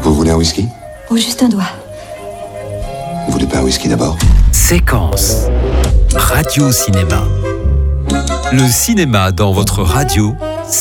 Vous voulez un whisky? Oh, juste un doigt. Vous voulez pas un whisky d'abord? Séquence. Radio-cinéma. Le cinéma dans votre radio